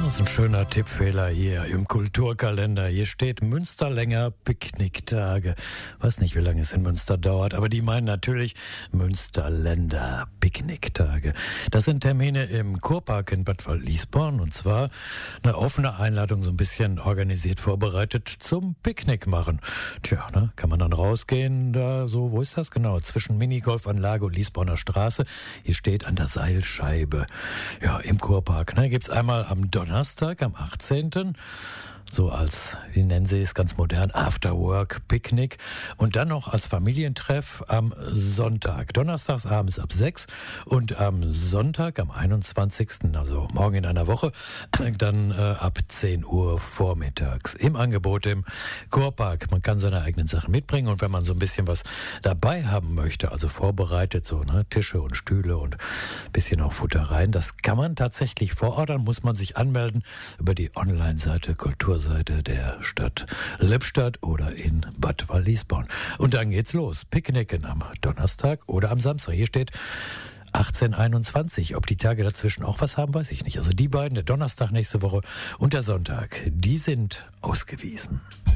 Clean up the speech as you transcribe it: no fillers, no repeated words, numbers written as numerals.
Das ist ein schöner Tippfehler hier im Kulturkalender. Hier steht Münsterlänger Picknicktage. Weiß nicht, wie lange es in Münster dauert, aber die meinen natürlich Münsterländer Picknicktage. Das sind Termine im Kurpark in Bad Waldliesborn und zwar eine offene Einladung, so ein bisschen organisiert vorbereitet zum Picknick machen. Tja, kann man dann rausgehen, da so, wo ist das genau? Zwischen Minigolfanlage und Liesborner Straße. Hier steht an der Seilscheibe. Ja, im Kurpark. Gibt's einmal am Donnerstag, am 18., so als, wie nennen Sie es, ganz modern, Afterwork-Picknick. Und dann noch als Familientreff am Sonntag. Donnerstags abends ab 6 und am Sonntag, am 21., also morgen in einer Woche, dann ab 10 Uhr vormittags. Im Angebot im Kurpark. Man kann seine eigenen Sachen mitbringen und wenn man so ein bisschen was dabei haben möchte, also vorbereitet, so Tische und Stühle und ein bisschen auch Futtereien, das kann man tatsächlich vorordern, muss man sich anmelden über die Online-Seite Kulturseite der Stadt Lippstadt oder in Bad Waldliesborn. Und dann geht's los. Picknicken am Donnerstag oder am Samstag. Hier steht 18:21. Ob die Tage dazwischen auch was haben, weiß ich nicht. Also die beiden, der Donnerstag nächste Woche und der Sonntag, die sind ausgewiesen.